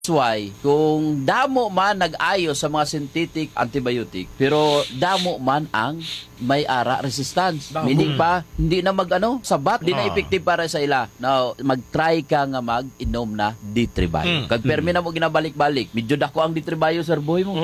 why, kung damo man nag-ayo sa mga synthetic antibiotic, pero damo man ang may ara resistance. Meaning pa, hindi na sabat, hindi na effective para sa ila. Now, mag-try ka nga mag-inom na Ditribio. Kag permi na mo ginabalik-balik. Medyo dako ang Ditribio, sir boy mo.